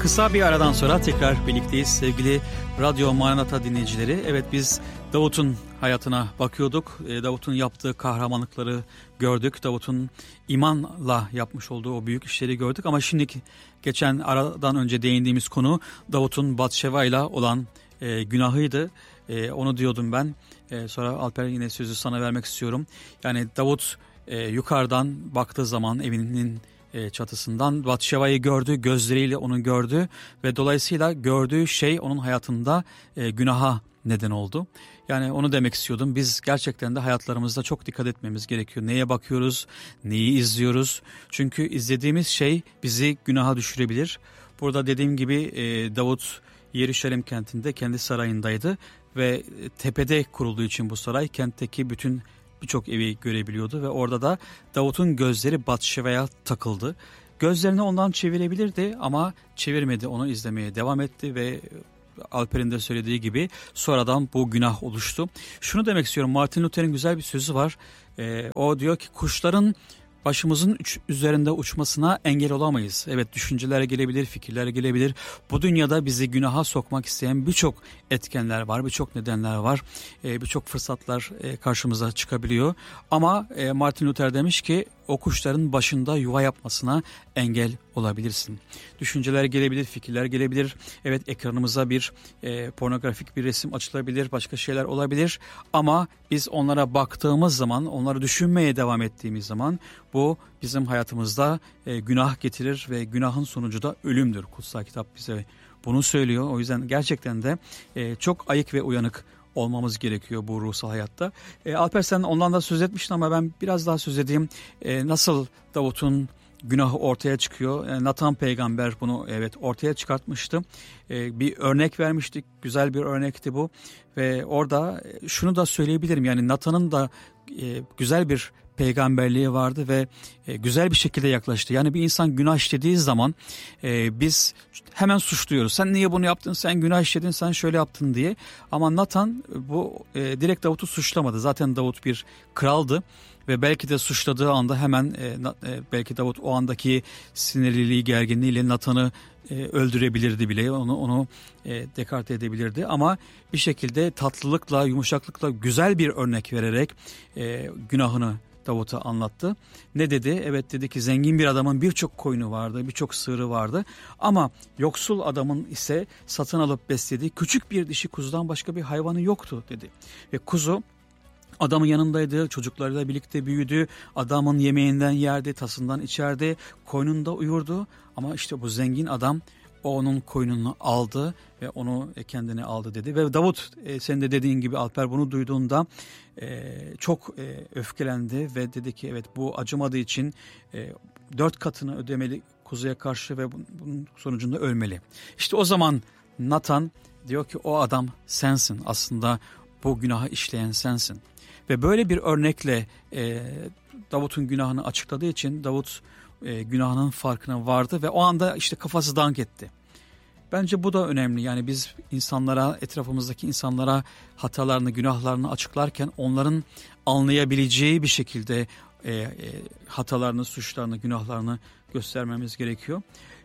Kısa bir aradan sonra tekrar birlikteyiz sevgili Radyo Maranata dinleyicileri. Evet, biz Davut'un hayatına bakıyorduk. Davut'un yaptığı kahramanlıkları gördük. Davut'un imanla yapmış olduğu o büyük işleri gördük. Ama şimdi geçen aradan önce değindiğimiz konu Davut'un Batşeva'yla olan günahıydı. Onu diyordum ben. Sonra Alper, yine sözü sana vermek istiyorum. Yani Davut yukarıdan baktığı zaman evinin çatısından Batşeva'yı gördü, gözleriyle onu gördü ve dolayısıyla gördüğü şey onun hayatında günaha neden oldu. Yani onu demek istiyordum. Biz gerçekten de hayatlarımızda çok dikkat etmemiz gerekiyor. Neye bakıyoruz, neyi izliyoruz? Çünkü izlediğimiz şey bizi günaha düşürebilir. Burada dediğim gibi Davut Yeruşalim kentinde kendi sarayındaydı ve tepede kurulduğu için bu saray kentteki birçok evi görebiliyordu ve orada da Davut'un gözleri Batşeva'ya takıldı. Gözlerini ondan çevirebilirdi ama çevirmedi, onu izlemeye devam etti ve Alper'in de söylediği gibi sonradan bu günah oluştu. Şunu demek istiyorum, Martin Luther'in güzel bir sözü var. O diyor ki kuşların başımızın üzerinde uçmasına engel olamayız. Evet, düşünceler gelebilir, fikirler gelebilir. Bu dünyada bizi günaha sokmak isteyen birçok etkenler var, birçok nedenler var. Birçok fırsatlar karşımıza çıkabiliyor. Ama Martin Luther demiş ki o kuşların başında yuva yapmasına engel olabilirsin. Düşünceler gelebilir, fikirler gelebilir. Evet, ekranımıza bir pornografik bir resim açılabilir, başka şeyler olabilir. Ama biz onlara baktığımız zaman, onları düşünmeye devam ettiğimiz zaman bu bizim hayatımızda günah getirir ve günahın sonucu da ölümdür. Kutsal kitap bize bunu söylüyor. O yüzden gerçekten de çok ayık ve uyanık olmamız gerekiyor bu ruhsal hayatta. Alper, sen ondan da söz etmiştin ama ben biraz daha söz edeyim. Nasıl Davut'un günahı ortaya çıkıyor? Natan peygamber bunu ortaya çıkartmıştı. Bir örnek vermiştik. Güzel bir örnekti bu. Ve orada şunu da söyleyebilirim. Yani Natan'ın da güzel bir peygamberliği vardı ve güzel bir şekilde yaklaştı. Yani bir insan günah işlediği zaman biz hemen suçluyoruz. Sen niye bunu yaptın? Sen günah işledin, sen şöyle yaptın diye. Ama Natan direkt Davut'u suçlamadı. Zaten Davut bir kraldı ve belki de suçladığı anda hemen belki Davut o andaki sinirliliği, gerginliğiyle Natan'ı öldürebilirdi bile, onu dekarte edebilirdi. Ama bir şekilde tatlılıkla, yumuşaklıkla güzel bir örnek vererek günahını Davut'a anlattı. Ne dedi? Evet, dedi ki zengin bir adamın birçok koyunu vardı, birçok sığırı vardı. Ama yoksul adamın ise satın alıp beslediği küçük bir dişi kuzudan başka bir hayvanı yoktu dedi. Ve kuzu adamın yanındaydı, çocuklarıyla birlikte büyüdü, adamın yemeğinden yerdi, tasından içerdi, koynunda uyurdu. Ama işte bu zengin adam onun koynunu aldı ve onu kendine aldı dedi. Ve Davut, senin de dediğin gibi Alper, bunu duyduğunda çok öfkelendi ve dedi ki evet, bu acımadığı için 4 katını ödemeli kuzuya karşı ve bunun sonucunda ölmeli. İşte o zaman Natan diyor ki o adam sensin, aslında bu günahı işleyen sensin. Ve böyle bir örnekle Davut'un günahını açıkladığı için Davut günahının farkına vardı ve o anda işte kafası dank etti. Bence bu da önemli. Yani biz insanlara, etrafımızdaki insanlara hatalarını, günahlarını açıklarken onların anlayabileceği bir şekilde hatalarını, suçlarını, günahlarını göstermemiz gerekiyor.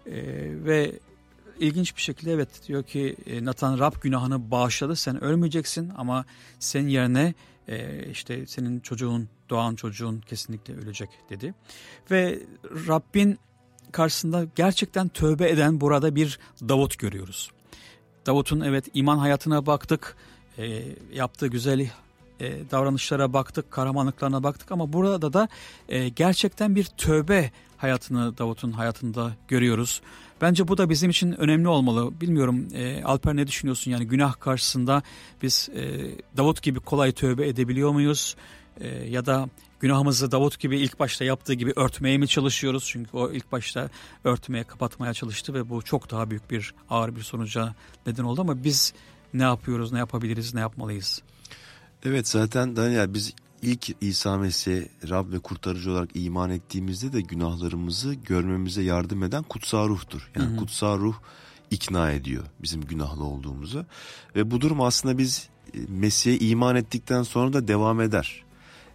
Ve ilginç bir şekilde evet diyor ki Natan, Rab günahını bağışladı, sen ölmeyeceksin ama senin yerine işte senin çocuğun, doğan çocuğun kesinlikle ölecek dedi. Ve Rabbin karşısında gerçekten tövbe eden burada bir Davut görüyoruz. Davut'un evet iman hayatına baktık, yaptığı güzel davranışlara baktık, kahramanlıklarına baktık ama burada da gerçekten bir tövbe hayatını Davut'un hayatında görüyoruz. Bence bu da bizim için önemli olmalı. Bilmiyorum Alper, ne düşünüyorsun? Yani günah karşısında biz Davut gibi kolay tövbe edebiliyor muyuz? Ya da günahımızı Davut gibi ilk başta yaptığı gibi örtmeye mi çalışıyoruz? Çünkü o ilk başta örtmeye, kapatmaya çalıştı ve bu çok daha büyük bir, ağır bir sonuca neden oldu. Ama biz ne yapıyoruz, ne yapabiliriz, ne yapmalıyız? Evet, zaten Daniel, biz ilk İsa Mesih'e Rab ve kurtarıcı olarak iman ettiğimizde de günahlarımızı görmemize yardım eden kutsal ruhtur. Yani kutsal ruh ikna ediyor bizim günahlı olduğumuzu. Ve bu durum aslında biz Mesih'e iman ettikten sonra da devam eder.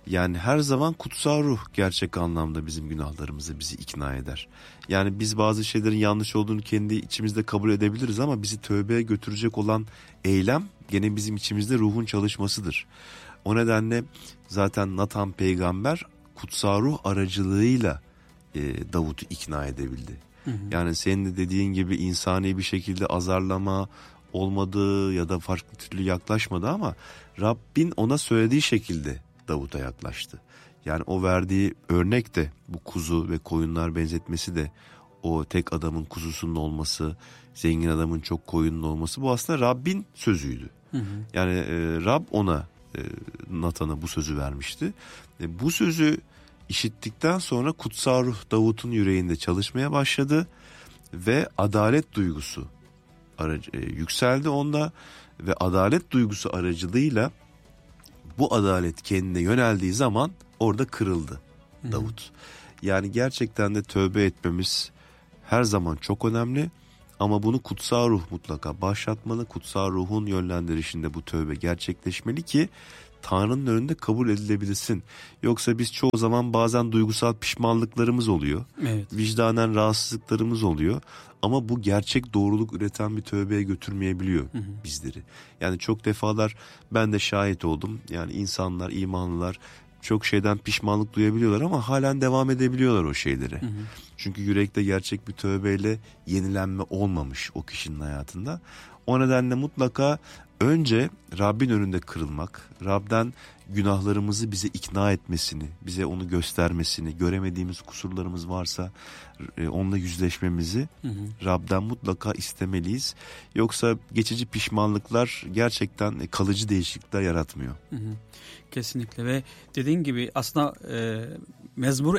Yani her zaman kutsal ruh gerçek anlamda bizim günahlarımızı bizi ikna eder. Yani biz bazı şeylerin yanlış olduğunu kendi içimizde kabul edebiliriz ama bizi tövbeye götürecek olan eylem gene bizim içimizde ruhun çalışmasıdır. O nedenle zaten Natan peygamber kutsal ruh aracılığıyla Davut'u ikna edebildi. Yani senin de dediğin gibi insani bir şekilde azarlama olmadı ya da farklı türlü yaklaşmadı ama Rabbin ona söylediği şekilde Davut'a yaklaştı. Yani o verdiği örnek de bu kuzu ve koyunlar benzetmesi de o tek adamın kuzusunun olması, zengin adamın çok koyunun olması bu aslında Rabbin sözüydü. Yani Rab ona Natan'a bu sözü vermişti. Bu sözü işittikten sonra kutsal ruh Davut'un yüreğinde çalışmaya başladı ve adalet duygusu yükseldi onda ve adalet duygusu aracılığıyla bu adalet kendine yöneldiği zaman orada kırıldı Davut. Yani gerçekten de tövbe etmemiz her zaman çok önemli ama bunu kutsal ruh mutlaka başlatmalı. Kutsal ruhun yönlendirişinde bu tövbe gerçekleşmeli ki Tanrı'nın önünde kabul edilebilsin. Yoksa biz çoğu zaman bazen duygusal pişmanlıklarımız oluyor. Evet. Vicdanen rahatsızlıklarımız oluyor. Ama bu gerçek doğruluk üreten bir tövbeye götürmeyebiliyor bizleri. Yani çok defalar ben de şahit oldum. Yani insanlar, imanlılar çok şeyden pişmanlık duyabiliyorlar ama halen devam edebiliyorlar o şeylere. Çünkü yürekte gerçek bir tövbeyle yenilenme olmamış o kişinin hayatında. O nedenle mutlaka önce Rabbin önünde kırılmak, Rab'den günahlarımızı bize ikna etmesini, bize onu göstermesini, göremediğimiz kusurlarımız varsa onunla yüzleşmemizi Rab'den mutlaka istemeliyiz. Yoksa geçici pişmanlıklar gerçekten kalıcı değişiklikler yaratmıyor. Kesinlikle ve dediğin gibi aslında Mezmur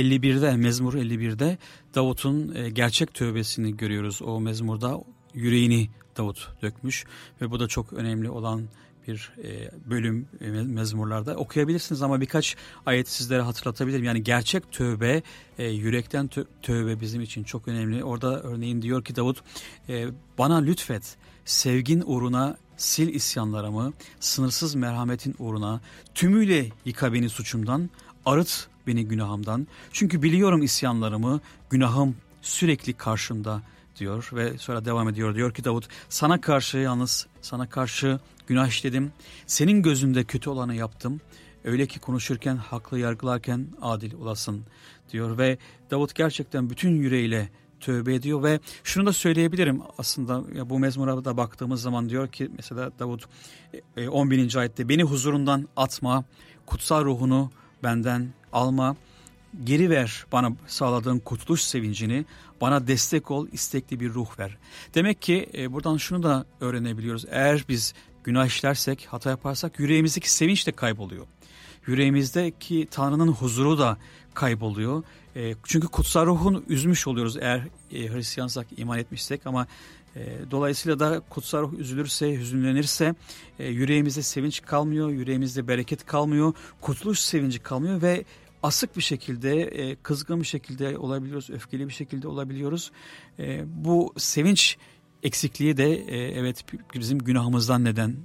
51'de Davut'un gerçek tövbesini görüyoruz. O mezmurda yüreğini Davut dökmüş ve bu da çok önemli olan bir bölüm mezmurlarda okuyabilirsiniz ama birkaç ayet sizlere hatırlatabilirim. Yani gerçek tövbe, yürekten tövbe bizim için çok önemli. Orada örneğin diyor ki Davut, bana lütfet, sevgin uğruna sil isyanlarımı, sınırsız merhametin uğruna tümüyle yıka beni suçumdan, arıt beni günahımdan. Çünkü biliyorum isyanlarımı, günahım sürekli karşımda diyor ve sonra devam ediyor. Diyor ki Davut, sana karşı günah işledim. Senin gözünde kötü olanı yaptım. Öyle ki konuşurken, haklı yargılarken adil olasın diyor ve Davut gerçekten bütün yüreğiyle tövbe ediyor ve şunu da söyleyebilirim aslında ya bu mezmura da baktığımız zaman diyor ki mesela Davut 11. ayette beni huzurundan atma, kutsal ruhunu benden alma, geri ver bana sağladığın kurtuluş sevincini, bana destek ol, istekli bir ruh ver. Demek ki buradan şunu da öğrenebiliyoruz. Eğer biz günah işlersek, hata yaparsak yüreğimizdeki sevinç de kayboluyor. Yüreğimizdeki Tanrı'nın huzuru da kayboluyor. Çünkü kutsal ruhunu üzmüş oluyoruz eğer Hristiyansak, iman etmişsek ama dolayısıyla da kutsal ruh üzülürse, hüzünlenirse yüreğimizde sevinç kalmıyor, yüreğimizde bereket kalmıyor, kurtuluş sevinci kalmıyor ve asık bir şekilde, kızgın bir şekilde olabiliyoruz, öfkeli bir şekilde olabiliyoruz. Bu sevinç eksikliği de evet bizim günahımızdan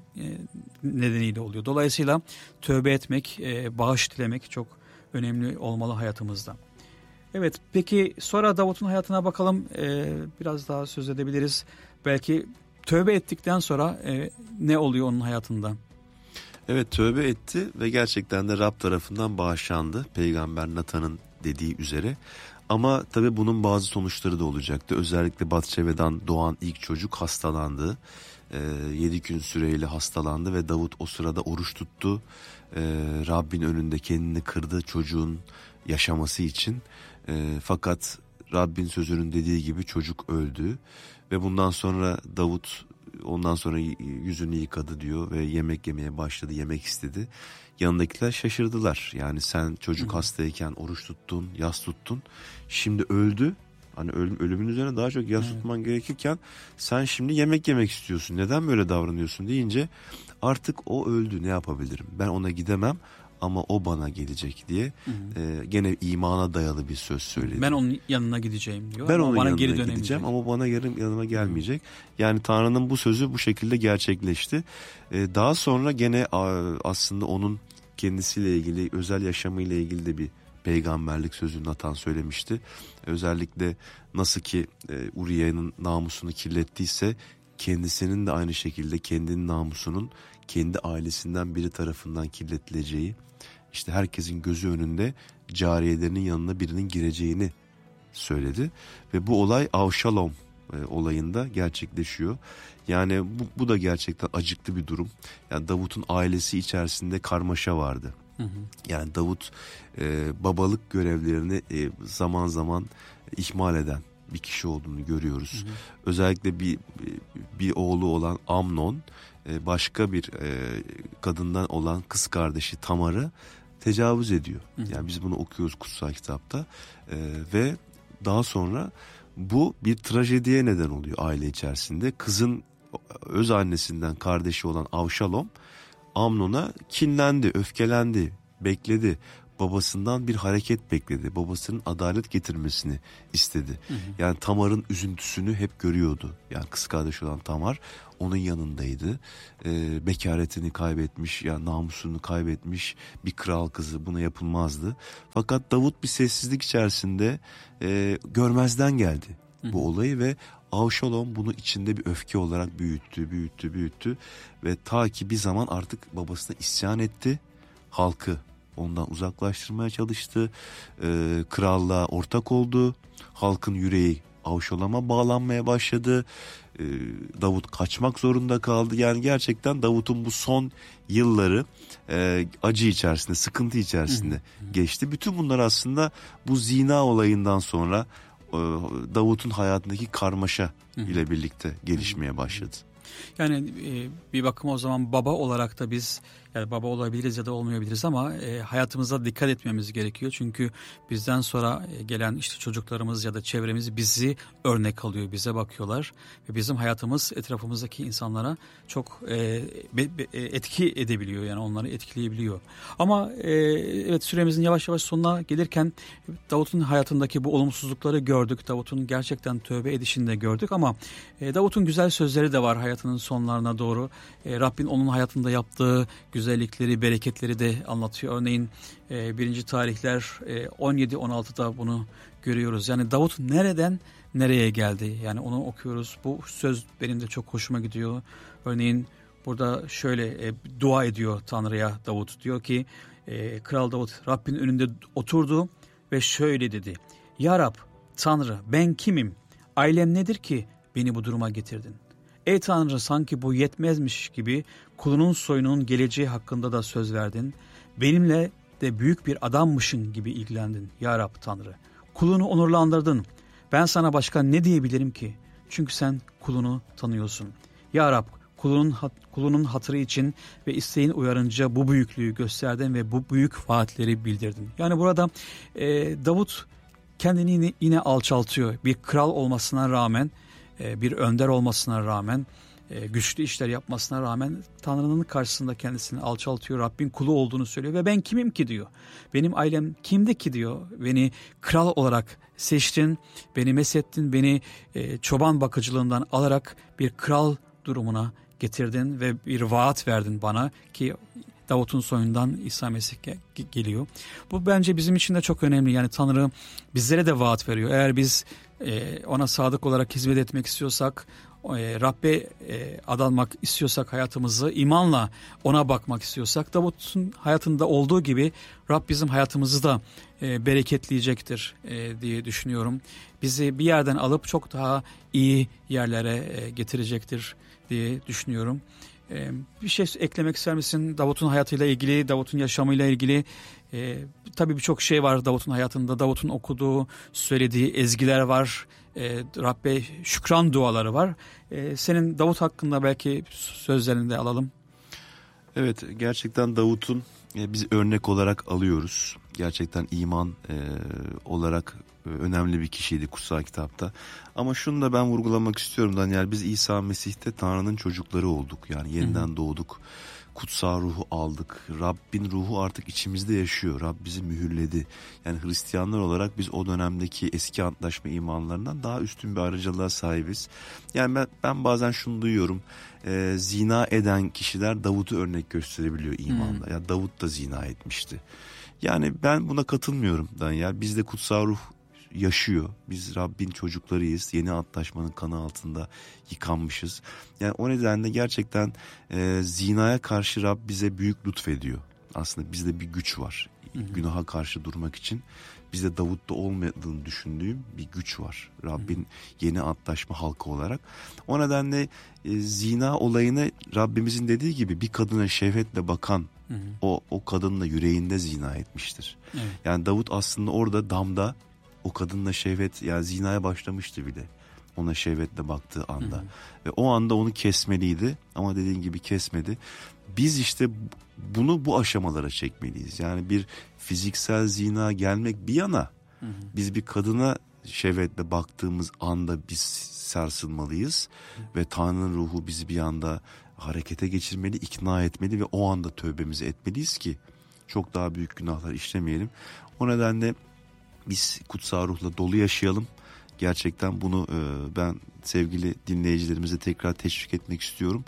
nedeniyle oluyor. Dolayısıyla tövbe etmek, bağış dilemek çok önemli olmalı hayatımızda. Evet, peki sonra Davut'un hayatına bakalım, biraz daha söz edebiliriz. Belki tövbe ettikten sonra ne oluyor onun hayatında? Evet, tövbe etti ve gerçekten de Rab tarafından bağışlandı. Peygamber Natan'ın dediği üzere. Ama tabii bunun bazı sonuçları da olacaktı. Özellikle Batşebe'den doğan ilk çocuk hastalandı. 7 gün süreyle hastalandı ve Davut o sırada oruç tuttu. Rabbin önünde kendini kırdı çocuğun yaşaması için. Fakat Rabbin sözünün dediği gibi çocuk öldü. Ve bundan sonra Davut ondan sonra yüzünü yıkadı diyor ve yemek yemeye başladı, yemek istedi. Yanındakiler şaşırdılar. Yani sen çocuk hastayken oruç tuttun, yas tuttun. Şimdi öldü. Hani ölümün üzerine daha çok yas tutman gerekirken sen şimdi yemek yemek istiyorsun. Neden böyle davranıyorsun deyince artık o öldü, ne yapabilirim? Ben ona gidemem ama o bana gelecek diye gene imana dayalı bir söz söyledi. Ben onun yanına gideceğim diyor. Ben onun yanına gideceğim ama bana yanıma gelmeyecek. Yani Tanrı'nın bu sözü bu şekilde gerçekleşti. Daha sonra gene aslında onun kendisiyle ilgili, özel yaşamıyla ilgili de bir peygamberlik sözünü Natan söylemişti. Özellikle nasıl ki Uriye'nin namusunu kirlettiyse kendisinin de aynı şekilde kendinin namusunun kendi ailesinden biri tarafından kirletileceği, işte herkesin gözü önünde cariyelerinin yanına birinin gireceğini söyledi. Ve bu olay Avşalom olayında gerçekleşiyor. Yani bu da gerçekten acıklı bir durum. Yani Davut'un ailesi içerisinde karmaşa vardı. Yani Davut babalık görevlerini zaman zaman ihmal eden bir kişi olduğunu görüyoruz. Özellikle bir oğlu olan Amnon başka bir kadından olan kız kardeşi Tamar'ı tecavüz ediyor. Yani biz bunu okuyoruz kutsal kitapta ve daha sonra bu bir trajediye neden oluyor aile içerisinde. Kızın öz annesinden kardeşi olan Avşalom Amnon'a kinlendi, öfkelendi, bekledi. Babasından bir hareket bekledi. Babasının adalet getirmesini istedi. Yani Tamar'ın üzüntüsünü hep görüyordu. Yani kız kardeşi olan Tamar onun yanındaydı. Bekaretini kaybetmiş, yani namusunu kaybetmiş bir kral kızı, buna yapılmazdı. Fakat Davut bir sessizlik içerisinde görmezden geldi bu olayı ve Avşalom bunu içinde bir öfke olarak büyüttü ve ta ki bir zaman artık babasına isyan etti. Halkı ondan uzaklaştırmaya çalıştı. Krallığa ortak oldu. Halkın yüreği Avşalom'a bağlanmaya başladı. Davut kaçmak zorunda kaldı. Yani gerçekten Davut'un bu son yılları acı içerisinde, sıkıntı içerisinde geçti. Bütün bunlar aslında bu zina olayından sonra Davut'un hayatındaki karmaşa ile birlikte gelişmeye başladı. Yani bir bakıma o zaman baba olarak da biz, yani baba olabiliriz ya da olmayabiliriz ama hayatımıza dikkat etmemiz gerekiyor. Çünkü bizden sonra gelen işte çocuklarımız ya da çevremiz bizi örnek alıyor, bize bakıyorlar. Ve bizim hayatımız etrafımızdaki insanlara çok etki edebiliyor, yani onları etkileyebiliyor. Ama evet, süremizin yavaş yavaş sonuna gelirken Davut'un hayatındaki bu olumsuzlukları gördük. Davut'un gerçekten tövbe edişini de gördük ama Davut'un güzel sözleri de var hayatının sonlarına doğru. Rabbin onun hayatında yaptığı güzellikleri, bereketleri de anlatıyor. Örneğin 1. Tarihler 17-16'da bunu görüyoruz. Yani Davut nereden nereye geldi? Yani onu okuyoruz. Bu söz benim de çok hoşuma gidiyor. Örneğin burada şöyle dua ediyor Tanrı'ya Davut. Diyor ki Kral Davut Rabbin önünde oturdu ve şöyle dedi. Ya Rab, Tanrı, ben kimim? Ailem nedir ki beni bu duruma getirdin? Ey Tanrı, sanki bu yetmezmiş gibi kulunun soyunun geleceği hakkında da söz verdin. Benimle de büyük bir adammışın gibi ilgilendin ya Rab Tanrı. Kulunu onurlandırdın. Ben sana başka ne diyebilirim ki? Çünkü sen kulunu tanıyorsun. Ya Rab, kulunun hatırı için ve isteğin uyarınca bu büyüklüğü gösterdin ve bu büyük vaatleri bildirdin. Yani burada Davut kendini yine alçaltıyor. Bir kral olmasına rağmen, bir önder olmasına rağmen, güçlü işler yapmasına rağmen Tanrı'nın karşısında kendisini alçaltıyor. Rabbin kulu olduğunu söylüyor ve ben kimim ki diyor. Benim ailem kimdi ki diyor. Beni kral olarak seçtin, beni mesettin, beni çoban bakıcılığından alarak bir kral durumuna getirdin ve bir vaat verdin bana ki Davut'un soyundan İsa Mesih geliyor. Bu bence bizim için de çok önemli. Yani Tanrı bizlere de vaat veriyor. Eğer biz ona sadık olarak hizmet etmek istiyorsak, Rabbe adanmak istiyorsak, hayatımızı imanla ona bakmak istiyorsak, Davut'un hayatında olduğu gibi Rab bizim hayatımızı da bereketleyecektir diye düşünüyorum. Bizi bir yerden alıp çok daha iyi yerlere getirecektir diye düşünüyorum. Bir şey eklemek ister misin Davut'un hayatıyla ilgili, Davut'un yaşamıyla ilgili? Tabii birçok şey var Davut'un hayatında. Davut'un okuduğu, söylediği ezgiler var. Rabbe şükran duaları var. Senin Davut hakkında belki sözlerini de alalım. Evet, gerçekten Davut'un biz örnek olarak alıyoruz. Gerçekten iman olarak önemli bir kişiydi kutsal kitapta. Ama şunu da ben vurgulamak istiyorum Daniel. Biz İsa Mesih'te Tanrı'nın çocukları olduk. Yani yeniden doğduk. kutsal ruhu aldık. Rabbin ruhu artık içimizde yaşıyor. Rab bizi mühürledi. Yani Hristiyanlar olarak biz o dönemdeki eski antlaşma imanlarından daha üstün bir aracılığa sahibiz. Yani ben bazen şunu duyuyorum. Zina eden kişiler Davut'u örnek gösterebiliyor imanda. Ya Davut da zina etmişti. Yani ben buna katılmıyorum Daniel. Bizde kutsal ruh yaşıyor. Biz Rabbin çocuklarıyız. Yeni antlaşmanın kanı altında yıkanmışız. Yani o nedenle gerçekten zinaya karşı Rab bize büyük lütfediyor. Aslında bizde bir güç var. Günaha karşı durmak için. Bizde Davut'ta olmadığını düşündüğüm bir güç var. Rabbin yeni antlaşma halkı olarak. O nedenle zina olayını Rabbimizin dediği gibi bir kadına şehvetle bakan o kadınla yüreğinde zina etmiştir. Evet. Yani Davut aslında orada damda o kadınla şehvet, yani zinaya başlamıştı bile. Ona şehvetle baktığı anda. Ve o anda onu kesmeliydi ama dediğin gibi kesmedi. Biz işte bunu bu aşamalara çekmeliyiz. Yani bir fiziksel zina gelmek bir yana, biz bir kadına şehvetle baktığımız anda biz sarsılmalıyız. Ve Tanrı'nın ruhu bizi bir anda harekete geçirmeli, ikna etmeli ve o anda tövbemizi etmeliyiz ki çok daha büyük günahlar işlemeyelim. O nedenle biz kutsal ruhla dolu yaşayalım. Gerçekten bunu ben sevgili dinleyicilerimize tekrar teşvik etmek istiyorum.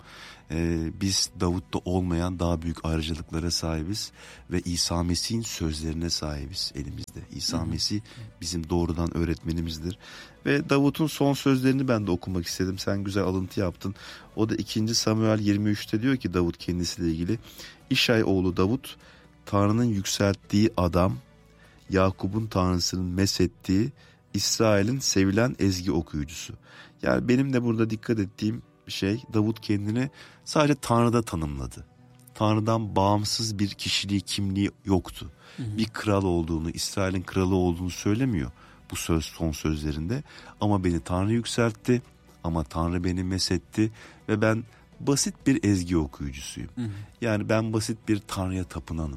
Biz Davut'ta olmayan daha büyük ayrıcalıklara sahibiz ve İsa Mesih'in sözlerine sahibiz elimizde. İsa Mesih bizim doğrudan öğretmenimizdir. Ve Davut'un son sözlerini ben de okumak istedim. Sen güzel alıntı yaptın. O da 2. Samuel 23'te diyor ki Davut kendisiyle ilgili. İşay oğlu Davut, Tanrı'nın yükselttiği adam, Yakup'un Tanrısının mesettiği, İsrail'in sevilen ezgi okuyucusu. Yani benim de burada dikkat ettiğim şey, Davut kendini sadece Tanrı'da tanımladı. Tanrı'dan bağımsız bir kişiliği, kimliği yoktu. Bir kral olduğunu, İsrail'in kralı olduğunu söylemiyor bu son sözlerinde. Ama beni Tanrı yükseltti, ama Tanrı beni mesetti ve ben basit bir ezgi okuyucusuyum. Yani ben basit bir Tanrı'ya tapınanım.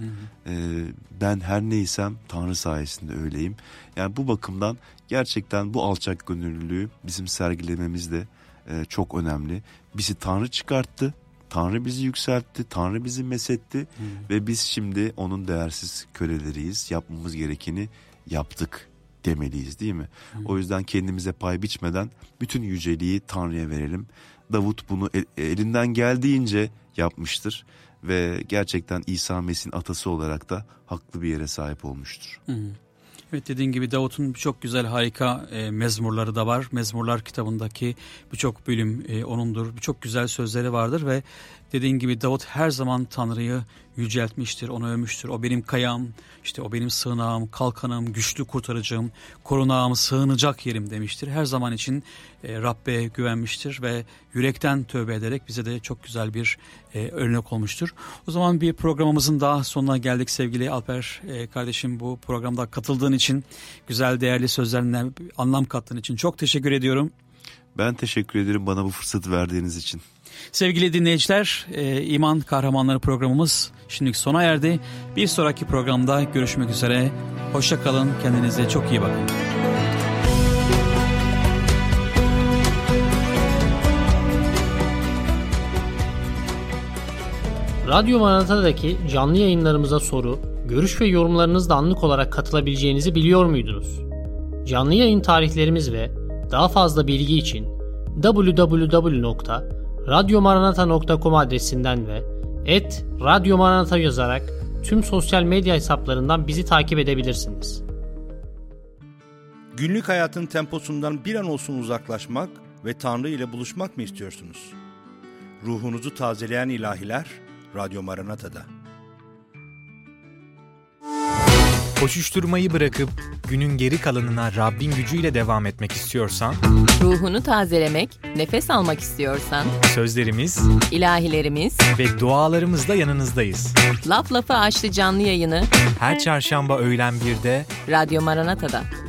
Ben her neysem Tanrı sayesinde öyleyim. Yani bu bakımdan gerçekten bu alçak gönüllülüğü bizim sergilememiz de çok önemli. Bizi Tanrı çıkarttı, Tanrı bizi yükseltti, Tanrı bizi mesetti ve biz şimdi onun değersiz köleleriyiz. Yapmamız gerekeni yaptık demeliyiz, değil mi? O yüzden kendimize pay biçmeden bütün yüceliği Tanrı'ya verelim. Davut bunu elinden geldiğince yapmıştır. Ve gerçekten İsa Mesih'in atası olarak da haklı bir yere sahip olmuştur. Evet, dediğin gibi Davut'un birçok güzel harika mezmurları da var. Mezmurlar kitabındaki birçok bölüm onundur. Birçok güzel sözleri vardır ve dediğin gibi Davut her zaman Tanrı'yı yüceltmiştir, onu övmüştür. O benim kayağım, işte o benim sığınağım, kalkanım, güçlü kurtarıcım, korunağım, sığınacak yerim demiştir. Her zaman için Rabbe güvenmiştir ve yürekten tövbe ederek bize de çok güzel bir örnek olmuştur. O zaman bir programımızın daha sonuna geldik sevgili Alper kardeşim. Bu programda katıldığın için, güzel değerli sözlerine anlam kattığın için çok teşekkür ediyorum. Ben teşekkür ederim bana bu fırsatı verdiğiniz için. Sevgili dinleyiciler, İman Kahramanları programımız şimdilik sona erdi. Bir sonraki programda görüşmek üzere. Hoşça kalın, kendinize çok iyi bakın. Radyo Maranata'daki canlı yayınlarımıza soru, görüş ve yorumlarınızla anlık olarak katılabileceğinizi biliyor muydunuz? Canlı yayın tarihlerimiz ve daha fazla bilgi için www.radyomaranata.com adresinden ve @radyomaranata yazarak tüm sosyal medya hesaplarından bizi takip edebilirsiniz. Günlük hayatın temposundan bir an olsun uzaklaşmak ve Tanrı ile buluşmak mı istiyorsunuz? Ruhunuzu tazeleyen ilahiler Radyo Maranata'da. Koşuşturmayı bırakıp günün geri kalanına Rabbin gücüyle devam etmek istiyorsan, ruhunu tazelemek, nefes almak istiyorsan, sözlerimiz, ilahilerimiz ve dualarımızla yanınızdayız. Laf Lafı Açtı canlı yayını her çarşamba öğlen 1'de Radyo Maranata'da.